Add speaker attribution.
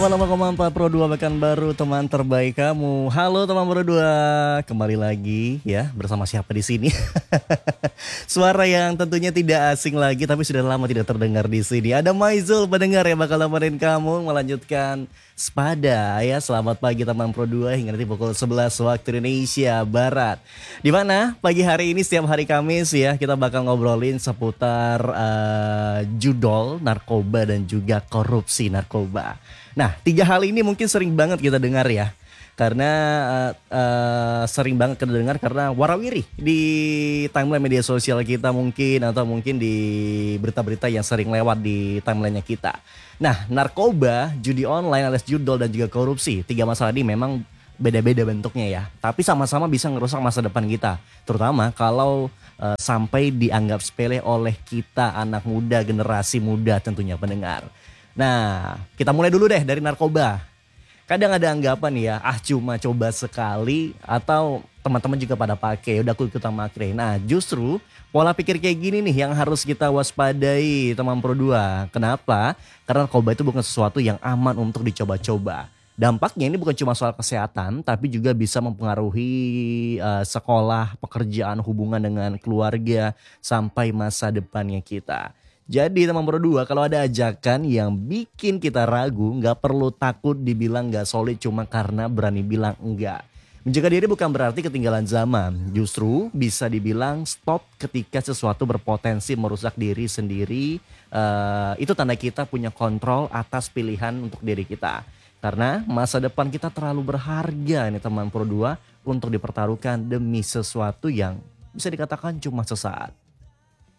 Speaker 1: Malam 4 Pro 2 bahkan baru teman terbaik kamu. Halo teman Pro 2, kembali lagi ya bersama siapa di sini? Suara yang tentunya tidak asing lagi tapi sudah lama tidak terdengar di sini. Ada Maizul pendengar yang bakal nemenin kamu melanjutkan Spada ya. Selamat pagi teman Pro 2 hingga nanti pukul 11 waktu Indonesia Barat. Di mana pagi hari ini setiap hari Kamis ya kita bakal ngobrolin seputar judol narkoba dan juga korupsi narkoba. Nah, tiga hal ini mungkin sering banget kita dengar ya. Karena sering banget kita dengar karena warawiri di timeline media sosial kita mungkin atau mungkin di berita-berita yang sering lewat di timelinenya kita. Nah, narkoba, judi online alias judol dan juga korupsi, tiga masalah ini memang beda-beda bentuknya ya. Tapi sama-sama bisa ngerusak masa depan kita. Terutama kalau sampai dianggap sepele oleh kita anak muda, generasi muda tentunya pendengar. Nah, kita mulai dulu deh dari narkoba. Kadang ada anggapan ya, cuma coba sekali atau teman-teman juga pada pakai, udah aku ikutan pakai. Nah, justru pola pikir kayak gini nih yang harus kita waspadai teman Pro 2. Kenapa? Karena narkoba itu bukan sesuatu yang aman untuk dicoba-coba. Dampaknya ini bukan cuma soal kesehatan, tapi juga bisa mempengaruhi sekolah, pekerjaan, hubungan dengan keluarga, sampai masa depannya kita. Jadi teman berdua kalau ada ajakan yang bikin kita ragu gak perlu takut dibilang gak solid cuma karena berani bilang enggak. Menjaga diri bukan berarti ketinggalan zaman. Justru bisa dibilang stop ketika sesuatu berpotensi merusak diri sendiri. Itu tanda kita punya kontrol atas pilihan untuk diri kita. Karena masa depan kita terlalu berharga nih teman Pro 2 untuk dipertaruhkan demi sesuatu yang bisa dikatakan cuma sesaat.